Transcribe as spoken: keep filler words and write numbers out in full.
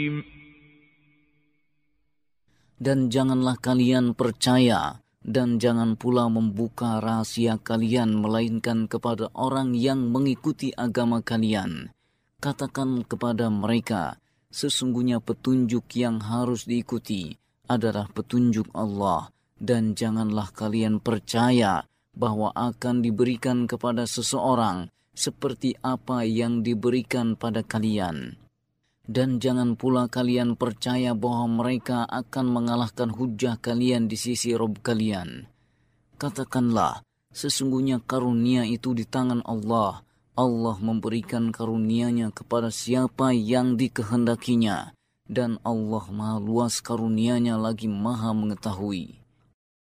Dan janganlah kalian percaya dan jangan pula membuka rahasia kalian melainkan kepada orang yang mengikuti agama kalian. Katakan kepada mereka, sesungguhnya petunjuk yang harus diikuti adalah petunjuk Allah, dan janganlah kalian percaya bahwa akan diberikan kepada seseorang seperti apa yang diberikan pada kalian. Dan jangan pula kalian percaya bahwa mereka akan mengalahkan hujah kalian di sisi Rabb kalian. Katakanlah, sesungguhnya karunia itu di tangan Allah. Allah memberikan karunia-Nya kepada siapa yang dikehendakinya. Dan Allah maha luas karunia-Nya lagi maha mengetahui.